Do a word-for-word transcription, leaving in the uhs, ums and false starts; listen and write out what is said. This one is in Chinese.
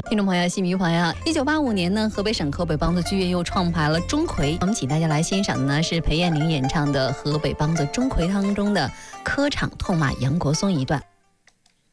听众朋友、戏迷朋友，一九八五年呢，河北省河北梆子剧院又创排了钟馗。我们请大家来欣赏的呢是裴艳玲演唱的河北梆子钟馗当中的科场痛骂杨国松一段。